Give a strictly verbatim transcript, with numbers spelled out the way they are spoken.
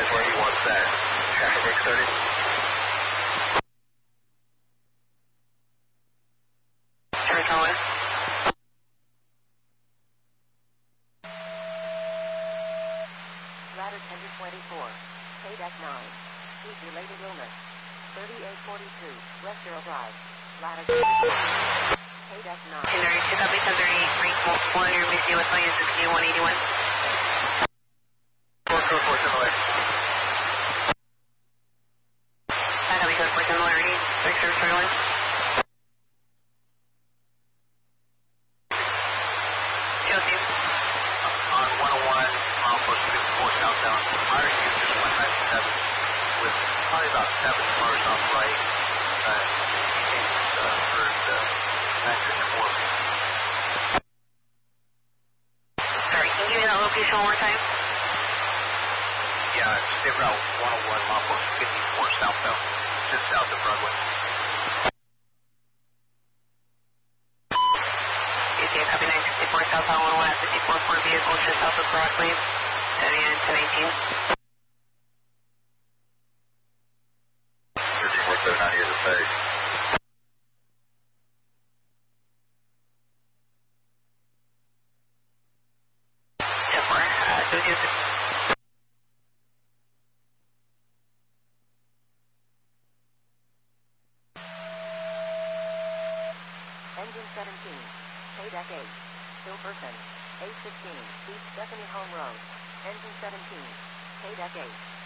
where he wants that. Traffic break started. Turn color. Ladder ten to twenty-four. K deck nine. Heat related illness. thirty-eight forty-two. West Earl Drive. Ladder ten to twenty-four. K deck nine. ten thirty-two, copy ten thirty-eight, range one, your B C with volume sixty one eighty-one. four four four similar. I copy code for similarity. Direct service turn Chelsea. On one oh one, mile post fifty-four southbound. Higher users one ninety-seven with probably about seven cars on the right. Uh, uh, first, uh, nine fifty-four. Sorry, can you give me that location one more time? Yeah, state route one oh one, mile post fifty-four southbound, just south of Broadway. You see a copy nine sixty-four southbound one oh one at fifty-four, four vehicles just south of Broadway, seventy-nine to eighteen. fifty-four seven ninety is a fake. ten four, uh, seventy-two. Engine seventeen. K deck eight. Still person. eight fifteen. East Stephanie Home Road. Engine seventeen. K deck eight.